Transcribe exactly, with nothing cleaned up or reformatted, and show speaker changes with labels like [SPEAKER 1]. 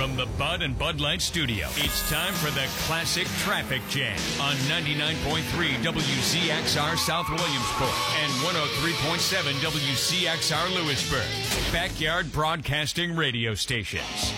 [SPEAKER 1] From the Bud and Bud Light studio, it's time for the Classic Traffic Jam on ninety-nine point three W C X R South Williamsport and one oh three point seven W C X R Lewisburg. Backyard Broadcasting Radio Stations.